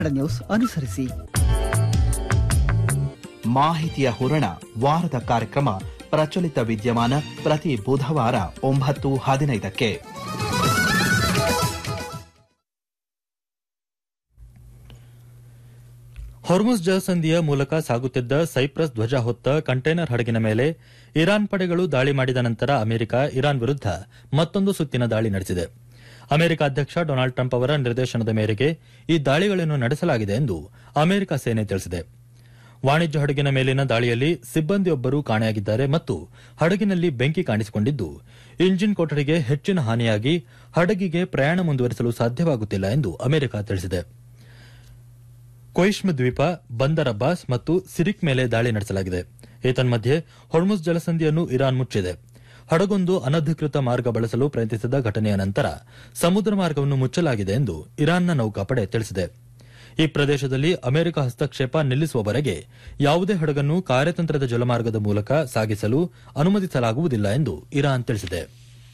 News ಅನುಸರಿಸಿ. ಮಾಹಿತಿಯ ಹೂರಣ ವಾರದ ಕಾರ್ಯಕ್ರಮ ಪ್ರಚಲಿತ ವಿದ್ಯಮಾನ ಪ್ರತಿ ಬುಧವಾರ 9:15. ಹೊರ್ಮುಜ್ ಜಲಸಂಧಿಯ ಮೂಲಕ ಸಾಗುತ್ತಿದ್ದ ಸೈಪ್ರಸ್ ಧ್ವಜ ಹೊತ್ತ ಕಂಟೈನರ್ ಹಡಗಿನ ಮೇಲೆ ಇರಾನ್ ಪಡೆಗಳು ದಾಳಿ ಮಾಡಿದ ನಂತರ ಅಮೆರಿಕ ಇರಾನ್ ವಿರುದ್ಧ ಮತ್ತೊಂದು ಸುತ್ತಿನ ದಾಳಿ ನಡೆಸಿದೆ. ಅಮೆರಿಕ ಅಧ್ಯಕ್ಷ ಡೊನಾಲ್ಡ್ ಟ್ರಂಪ್ ಅವರ ನಿರ್ದೇಶನದ ಮೇರೆಗೆ ಈ ದಾಳಿಗಳನ್ನು ನಡೆಸಲಾಗಿದೆ ಎಂದು ಅಮೆರಿಕ ಸೇನೆ ತಿಳಿಸಿದೆ. ವಾಣಿಜ್ಯ ಹಡಗಿನ ಮೇಲಿನ ದಾಳಿಯಲ್ಲಿ ಸಿಬ್ಬಂದಿಯೊಬ್ಬರು ಕಾಣೆಯಾಗಿದ್ದಾರೆ ಮತ್ತು ಹಡಗಿನಲ್ಲಿ ಬೆಂಕಿ ಕಾಣಿಸಿಕೊಂಡಿದ್ದು, ಇಂಜಿನ್ ಕೊಠಡಿಗೆ ಹೆಚ್ಚಿನ ಹಾನಿಯಾಗಿ ಹಡಗಿಗೆ ಪ್ರಯಾಣ ಮುಂದುವರಿಸಲು ಸಾಧ್ಯವಾಗುತ್ತಿಲ್ಲ ಎಂದು ಅಮೆರಿಕ ತಿಳಿಸಿದೆ. ಕೊಯಿಷ್ಮ್ ದ್ವೀಪ, ಬಂದರ್ ಅಬ್ಬಾಸ್ ಮತ್ತು ಸಿರಿಕ್ ಮೇಲೆ ದಾಳಿ ನಡೆಸಲಾಗಿದೆ. ಏತನ್ಮಧ್ಯೆ ಹೊರ್ಮುಜ್ ಜಲಸಂಧಿಯನ್ನು ಇರಾನ್ ಮುಚ್ಚಿದೆ. ಹಡಗೊಂದು ಅನಧಿಕೃತ ಮಾರ್ಗ ಬಳಸಲು ಪ್ರಯತ್ನಿಸಿದ ಘಟನೆಯ ನಂತರ ಸಮುದ್ರ ಮಾರ್ಗವನ್ನು ಮುಚ್ಚಲಾಗಿದೆ ಎಂದು ಇರಾನ್ನ ನೌಕಾಪಡೆ ತಿಳಿಸಿದೆ. ಈ ಪ್ರದೇಶದಲ್ಲಿ ಅಮೆರಿಕ ಹಸ್ತಕ್ಷೇಪ ನಿಲ್ಲಿಸುವವರೆಗೆ ಯಾವುದೇ ಹಡಗನ್ನು ಕಾರ್ಯತಂತ್ರದ ಜಲಮಾರ್ಗದ ಮೂಲಕ ಸಾಗಿಸಲು ಅನುಮತಿಸಲಾಗುವುದಿಲ್ಲ ಎಂದು ಇರಾನ್ ತಿಳಿಸಿದೆ.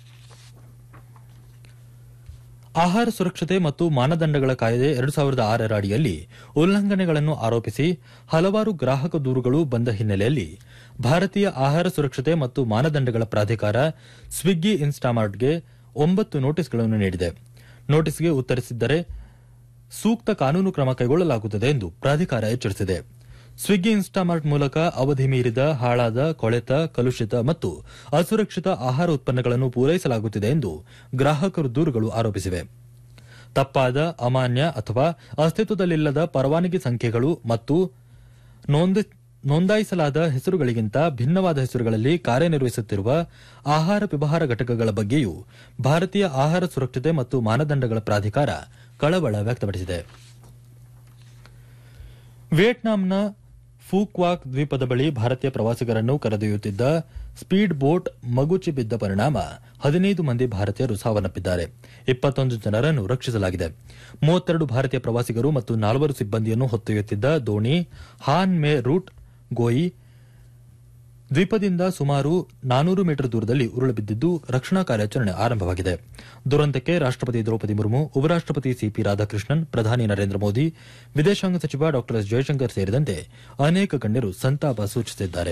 ಆಹಾರ ಸುರಕ್ಷತೆ ಮತ್ತು ಮಾನದಂಡಗಳ ಕಾಯ್ದೆ 2006 ಅಡಿಯಲ್ಲಿ ಉಲ್ಲಂಘನೆಗಳನ್ನು ಆರೋಪಿಸಿ ಹಲವಾರು ಗ್ರಾಹಕ ದೂರುಗಳು ಬಂದ ಹಿನ್ನೆಲೆಯಲ್ಲಿ ಭಾರತೀಯ ಆಹಾರ ಸುರಕ್ಷತೆ ಮತ್ತು ಮಾನದಂಡಗಳ ಪ್ರಾಧಿಕಾರ ಸ್ವಿಗ್ಗಿ ಇನ್ಸ್ಟಾಮಾರ್ಟ್ಗೆ 9 ನೋಟಿಸ್ಗಳನ್ನು ನೀಡಿದೆ. ನೋಟಿಸ್ಗೆ ಉತ್ತರಿಸಿದ್ದರೆ ಸೂಕ್ತ ಕಾನೂನು ಕ್ರಮ ಕೈಗೊಳ್ಳಲಾಗುತ್ತದೆ ಎಂದು ಪ್ರಾಧಿಕಾರ ಎಚ್ಚರಿಸಿದೆ. ಸ್ವಿಗ್ಗಿ ಇನ್ಸ್ಟಾಮಾರ್ಟ್ ಮೂಲಕ ಅವಧಿ ಮೀರಿದ, ಹಾಳಾದ, ಕೊಳೆತ, ಕಲುಷಿತ ಮತ್ತು ಅಸುರಕ್ಷಿತ ಆಹಾರ ಉತ್ಪನ್ನಗಳನ್ನು ಪೂರೈಸಲಾಗುತ್ತಿದೆ ಎಂದು ಗ್ರಾಹಕರು ದೂರುಗಳು ಆರೋಪಿಸಿವೆ. ತಪ್ಪಾದ, ಅಮಾನ್ಯ ಅಥವಾ ಅಸ್ತಿತ್ವದಲ್ಲಿಲ್ಲದ ಪರವಾನಗಿ ಸಂಖ್ಯೆಗಳು ಮತ್ತು ನೋಂದಾಯಿಸಲಾದ ಹೆಸರುಗಳಿಗಿಂತ ಭಿನ್ನವಾದ ಹೆಸರುಗಳಲ್ಲಿ ಕಾರ್ಯನಿರ್ವಹಿಸುತ್ತಿರುವ ಆಹಾರ ವ್ಯವಹಾರ ಘಟಕಗಳ ಬಗ್ಗೆಯೂ ಭಾರತೀಯ ಆಹಾರ ಸುರಕ್ಷತೆ ಮತ್ತು ಮಾನದಂಡಗಳ ಪ್ರಾಧಿಕಾರ ಕಳವಳ ವ್ಯಕ್ತಪಡಿಸಿದೆ. ವಿಯೆಟ್ನಾಂನ ಫೂಕ್ವಾಕ್ ದ್ವೀಪದ ಬಳಿ ಭಾರತೀಯ ಪ್ರವಾಸಿಗರನ್ನು ಕರೆದೊಯ್ಯುತ್ತಿದ್ದ ಸ್ಪೀಡ್ ಬೋಟ್ ಮಗುಚಿ ಬಿದ್ದ ಪರಿಣಾಮ 15 ಮಂದಿ ಭಾರತೀಯರು ಸಾವನ್ನಪ್ಪಿದ್ದಾರೆ. 21 ಜನರನ್ನು ರಕ್ಷಿಸಲಾಗಿದೆ. 32 ಭಾರತೀಯ ಪ್ರವಾಸಿಗರು ಮತ್ತು 4 ಸಿಬ್ಬಂದಿಯನ್ನು ಹೊತ್ತೊಯ್ಯುತ್ತಿದ್ದ ದೋಣಿ ಹಾನ್ ಮೇ ರೂಟ್ ಗೋಯಿ ದ್ವೀಪದಿಂದ ಸುಮಾರು 400 ಮೀಟರ್ ದೂರದಲ್ಲಿ ಉರುಳಿಬಿದ್ದಿದ್ದು ರಕ್ಷಣಾ ಕಾರ್ಯಾಚರಣೆ ಆರಂಭವಾಗಿದೆ. ದುರಂತಕ್ಕೆ ರಾಷ್ಟಪತಿ ದ್ರೌಪದಿ ಮುರ್ಮು, ಉಪರಾಷ್ಟಪತಿ ಸಿಪಿ ರಾಧಾಕೃಷ್ಣನ್, ಪ್ರಧಾನಿ ನರೇಂದ್ರ ಮೋದಿ, ವಿದೇಶಾಂಗ ಸಚಿವ ಡಾ ಎಸ್ ಜಯಶಂಕರ್ ಸೇರಿದಂತೆ ಅನೇಕ ಗಣ್ಯರು ಸಂತಾಪ ಸೂಚಿಸಿದ್ದಾರೆ.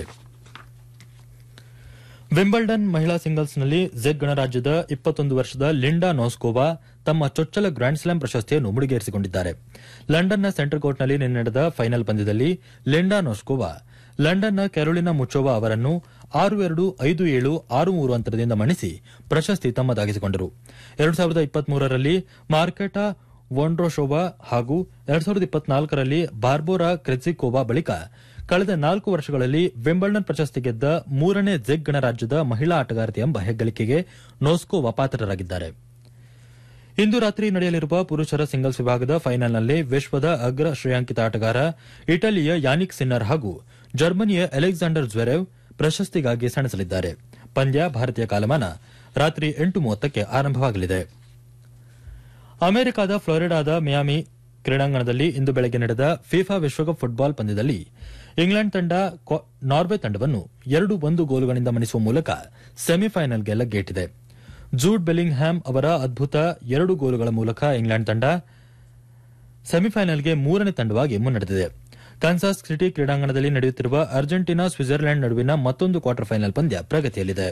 ವಿಂಬಲ್ಡನ್ ಮಹಿಳಾ ಸಿಂಗಲ್ಸ್ನಲ್ಲಿ ಜೆಕ್ ಗಣರಾಜ್ಯದ 21 ವರ್ಷದ ಲಿಂಡಾ ನೋಸ್ಕೋವಾ ತಮ್ಮ ಚೊಚ್ಚಲ ಗ್ರ್ಯಾಂಡ್ ಸ್ಲಾಮ್ ಪ್ರಶಸ್ತಿಯನ್ನು ಮುಡಿಗೇರಿಸಿಕೊಂಡಿದ್ದಾರೆ. ಲಂಡನ್ನ ಸೆಂಟರ್ ಕೋರ್ಟ್ನಲ್ಲಿ ನಿನ್ನೆ ನಡೆದ ಫೈನಲ್ ಪಂದ್ಯದಲ್ಲಿ ಲಿಂಡಾ ನೋಸ್ಕೋವಾ ಲಂಡನ್ನ ಕ್ಯಾರೋಲಿನಾ ಮುಚೋವಾ ಅವರನ್ನು 6-2, 5-7, 6-3 ಅಂತರದಿಂದ ಮಣಿಸಿ ಪ್ರಶಸ್ತಿ ತಮ್ಮದಾಗಿಸಿಕೊಂಡರು. 2023ರಲ್ಲಿ ಮಾರ್ಕೆಟಾ ವೊಂಡ್ರೋಶೋವಾ ಹಾಗೂ 2024ರಲ್ಲಿ ಬಾರ್ಬೋರಾ ಕ್ರೆಜಿಕೋವಾ ಬಳಿಕ ಕಳೆದ 4 ವರ್ಷಗಳಲ್ಲಿ ವಿಂಬಲ್ಡನ್ ಪ್ರಶಸ್ತಿ ಗೆದ್ದ 3ನೇ ಜೆಕ್ ಗಣರಾಜ್ಯದ ಮಹಿಳಾ ಆಟಗಾರ್ತಿ ಎಂಬ ಹೆಗ್ಗಳಿಕೆಗೆ ನೋಸ್ಕೋವಾ ಪಾತ್ರರಾಗಿದ್ದಾರೆ. ಇಂದು ರಾತ್ರಿ ನಡೆಯಲಿರುವ ಪುರುಷರ ಸಿಂಗಲ್ಸ್ ವಿಭಾಗದ ಫೈನಲ್ನಲ್ಲಿ ವಿಶ್ವದ ಅಗ್ರ ಶ್ರೇಯಾಂಕಿತ ಆಟಗಾರ ಇಟಲಿಯ ಯಾನಿಕ್ ಸಿನ್ನರ್ ಹಾಗೂ ಜರ್ಮನಿಯ ಅಲೆಕ್ಸಾಂಡರ್ ಜ್ವೆರೆವ್ ಪ್ರಶಸ್ತಿಗಾಗಿ ಸೆಣಸಲಿದ್ದಾರೆ. ಪಂದ್ಯ ಭಾರತೀಯ ಕಾಲಮಾನ ರಾತ್ರಿ 8:30ಕ್ಕೆ ಆರಂಭವಾಗಲಿದೆ. ಅಮೆರಿಕದ ಫ್ಲೋರಿಡಾದ ಮಿಯಾಮಿ ಕ್ರೀಡಾಂಗಣದಲ್ಲಿ ಇಂದು ಬೆಳಗ್ಗೆ ನಡೆದ ಫಿಫಾ ವಿಶ್ವಕಪ್ ಫುಟ್ಬಾಲ್ ಪಂದ್ಯದಲ್ಲಿ ಇಂಗ್ಲೆಂಡ್ ತಂಡ ನಾರ್ವೆ ತಂಡವನ್ನು 2-1 ಗೋಲುಗಳಿಂದ ಮಣಿಸುವ ಮೂಲಕ ಸೆಮಿಫೈನಲ್ಗೆ ಲಗ್ಗೇಟಿದೆ. ಜೂಡ್ ಬೆಲ್ಲಿಂಗ್ ಹ್ಯಾಮ್ ಅವರ ಅದ್ಭುತ 2 ಗೋಲುಗಳ ಮೂಲಕ ಇಂಗ್ಲೆಂಡ್ ತಂಡ ಸೆಮಿಫೈನಲ್ಗೆ 3ನೇ ತಂಡವಾಗಿ ಮುನ್ನಡೆದಿದೆ. ಕನ್ಸಾಸ್ ಸಿಟಿ ಕ್ರೀಡಾಂಗಣದಲ್ಲಿ ನಡೆಯುತ್ತಿರುವ ಅರ್ಜೆಂಟೀನಾ ಸ್ವಿಟ್ಜರ್ಲೆಂಡ್ ನಡುವಿನ ಮತ್ತೊಂದು ಕ್ವಾರ್ಟರ್ ಫೈನಲ್ ಪಂದ್ಯ ಪ್ರಗತಿಯಲ್ಲಿದೆ.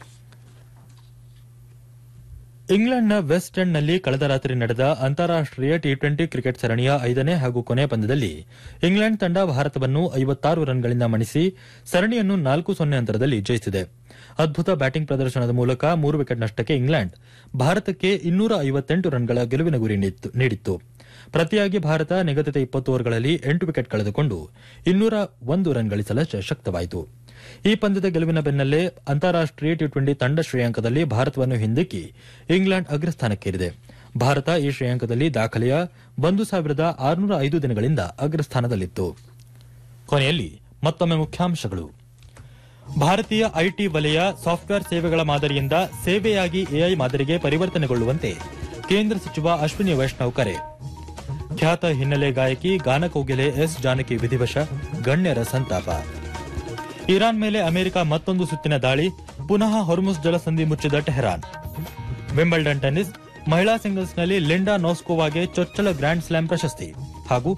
ಇಂಗ್ಲೆಂಡ್ನ ವೆಸ್ಟ್ ಎಂಡ್ನಲ್ಲಿ ಕಳೆದ ರಾತ್ರಿ ನಡೆದ ಅಂತಾರಾಷ್ಟೀಯ ಟಿ20 ಕ್ರಿಕೆಟ್ ಸರಣಿಯ 5ನೇ ಹಾಗೂ ಕೊನೆಯ ಪಂದ್ಯದಲ್ಲಿ ಇಂಗ್ಲೆಂಡ್ ತಂಡ ಭಾರತವನ್ನು 56 ರನ್ಗಳಿಂದ ಮಣಿಸಿ ಸರಣಿಯನ್ನು 4-0 ಅಂತರದಲ್ಲಿ ಜಯಿಸಿದೆ. ಅದ್ಭುತ ಬ್ಯಾಟಿಂಗ್ ಪ್ರದರ್ಶನದ ಮೂಲಕ 3 ವಿಕೆಟ್ ನಷ್ಟಕ್ಕೆ ಇಂಗ್ಲೆಂಡ್ ಭಾರತಕ್ಕೆ 258 ರನ್ಗಳ ಗೆಲುವಿನ ಗುರಿ ನೀಡಿತ್ತು. ಪ್ರತಿಯಾಗಿ ಭಾರತ ನಿಗದಿತ 20 ಓವರ್ಗಳಲ್ಲಿ 8 ವಿಕೆಟ್ ಕಳೆದುಕೊಂಡು 201 ರನ್ ಗಳಿಸಲು ಶಕ್ತವಾಯಿತು. ಈ ಪಂದ್ಯದ ಗೆಲುವಿನ ಬೆನ್ನಲ್ಲೇ ಅಂತಾರಾಷ್ಟೀಯ ಟಿ20 ತಂಡ ಶ್ರೇಯಾಂಕದಲ್ಲಿ ಭಾರತವನ್ನು ಹಿಂದಿಕ್ಕಿ ಇಂಗ್ಲೆಂಡ್ ಅಗ್ರಸ್ಥಾನಕ್ಕೇರಿದೆ. ಭಾರತ ಈ ಶ್ರೇಯಾಂಕದಲ್ಲಿ ದಾಖಲೆಯ 1605 ದಿನಗಳಿಂದ ಅಗ್ರಸ್ಥಾನದಲ್ಲಿತ್ತು. ಕೊನೆಯಲ್ಲಿ ಮತ್ತೊಮ್ಮೆ ಮುಖ್ಯಾಂಶಗಳು. ಭಾರತೀಯ ಐಟಿ ವಲಯ ಸಾಫ್ಟ್ವೇರ್ ಸೇವೆಗಳ ಮಾದರಿಯಿಂದ ಸೇವೆಯಾಗಿ ಎಐ ಮಾದರಿಗೆ ಪರಿವರ್ತನೆಗೊಳ್ಳುವಂತೆ ಕೇಂದ್ರ ಸಚಿವ ಅಶ್ವಿನಿ ವೈಷ್ಣವ್ ಕರೆ. ಖ್ಯಾತ ಹಿನ್ನೆಲೆ ಗಾಯಕಿ ಗಾನಕೋಗಿಲೆ ಎಸ್ ಜಾನಕಿ ವಿಧಿವಶ, ಗಣ್ಯರ ಸಂತಾಪ. ಇರಾನ್ ಮೇಲೆ ಅಮೆರಿಕ ಮತ್ತೊಂದು ಸುತ್ತಿನ ದಾಳಿ, ಪುನಃ ಹೊರ್ಮುಜ್ ಜಲಸಂಧಿ ಮುಚ್ಚಿದ ಟೆಹರಾನ್. ವಿಂಬಲ್ಡನ್ ಟೆನ್ನಿಸ್ ಮಹಿಳಾ ಸಿಂಗಲ್ಸ್ನಲ್ಲಿ ಲಿಂಡಾ ನೋಸ್ಕೋವಾಗೆ ಚೊಚ್ಚಲ ಗ್ರ್ಯಾಂಡ್ ಸ್ಲಾಮ್ ಪ್ರಶಸ್ತಿ ಹಾಗೂ